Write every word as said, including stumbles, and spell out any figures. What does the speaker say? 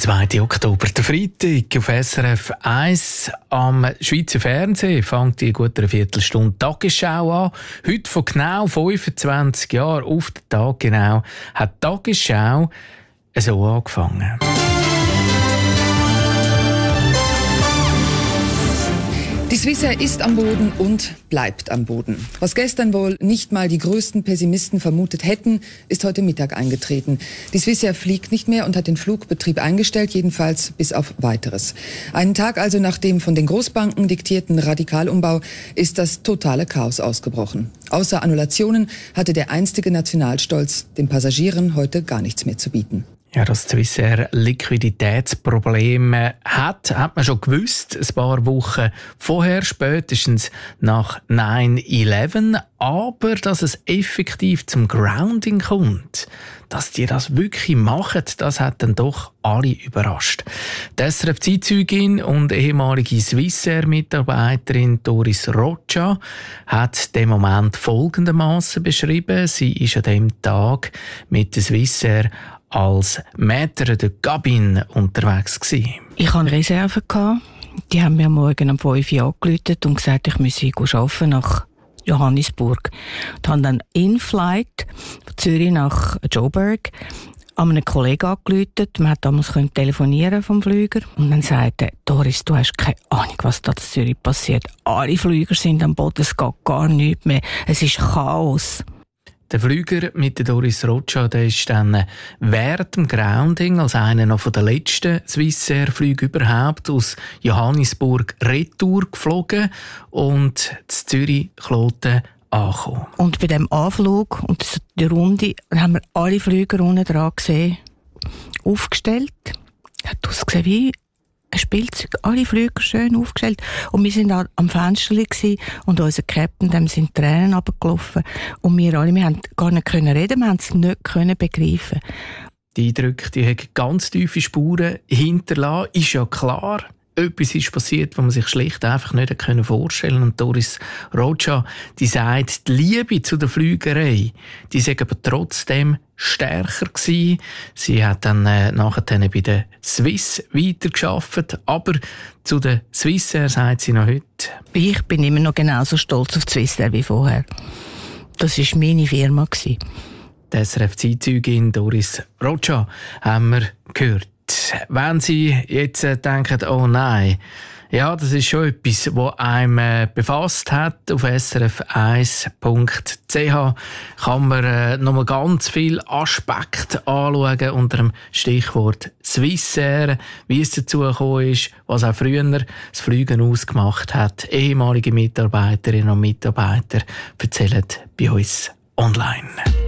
zweiten Oktober, der Freitag auf S R F eins. Am Schweizer Fernsehen fängt die gut eine Viertelstunde Tagesschau an. Heute vor genau fünfundzwanzig Jahren, auf den Tag genau, hat die Tagesschau so angefangen. Die Swissair ist am Boden und bleibt am Boden. Was gestern wohl nicht mal die größten Pessimisten vermutet hätten, ist heute Mittag eingetreten. Die Swissair fliegt nicht mehr und hat den Flugbetrieb eingestellt, jedenfalls bis auf Weiteres. Einen Tag also nach dem von den Großbanken diktierten Radikalumbau ist das totale Chaos ausgebrochen. Außer Annulationen hatte der einstige Nationalstolz den Passagieren heute gar nichts mehr zu bieten. Ja, dass Swissair Liquiditätsprobleme hat, hat man schon gewusst, ein paar Wochen vorher, spätestens nach nine eleven. Aber dass es effektiv zum Grounding kommt, dass die das wirklich machen, das hat dann doch alle überrascht. Die S R F-Zeitzeugin und ehemalige Swissair-Mitarbeiterin Doris Rocha hat den Moment folgendermaßen beschrieben. Sie ist an dem Tag mit der Swissair als Maître de Cabine unterwegs gewesen. Ich hatte Reserven. Die haben mir morgen um fünf Uhr angerufen und gesagt, ich müsse arbeiten nach Johannisburg. Ich habe dann in-flight von Zürich nach Joburg an einen Kollegen angerufen. Man hat damals telefonieren vom Flüger. Und dann sagte er, Doris, du hast keine Ahnung, was da in Zürich passiert. Alle Flüger sind am Boden, es geht gar nichts mehr. Es ist Chaos. Der Flüger mit der Doris Rocha, der ist dann während dem Grounding als einer der letzten Swissair-Flüge überhaupt aus Johannisburg retour geflogen und in Zürich-Kloten angekommen. Und bei diesem Anflug und der Runde haben wir alle Flüger unten dran gesehen, aufgestellt. Hat ausgesehen wie ein Spielzeug, alle Flüger schön aufgestellt. Und wir waren am Fenster und unser Captain, dem sind Tränen runtergelaufen. Und wir alle, wir haben gar nicht reden, wir haben es nicht begreifen. Die Eindrücke, die haben ganz tiefe Spuren hinterlassen, ist ja klar. Etwas ist passiert, was man sich schlicht einfach nicht vorstellen konnte. Und Doris Rocha, die sagt, die Liebe zu der Flügerei, die sei aber trotzdem stärker gewesen. Sie hat dann äh, nachher dann bei der Swiss weitergearbeitet, aber zu der Swissair sagt sie noch heute: Ich bin immer noch genauso stolz auf die Swissair wie vorher. Das war meine Firma. Die S R F-Zeitzeugin Doris Rocha haben wir gehört. Wenn Sie jetzt denken, oh nein, ja, das ist schon etwas, was einem äh, befasst hat. Auf s r f eins punkt c h kann man äh, nochmal ganz viele Aspekte anschauen unter dem Stichwort Swissair, wie es dazu gekommen ist, was auch früher das Fliegen ausgemacht hat. Ehemalige Mitarbeiterinnen und Mitarbeiter erzählen bei uns online.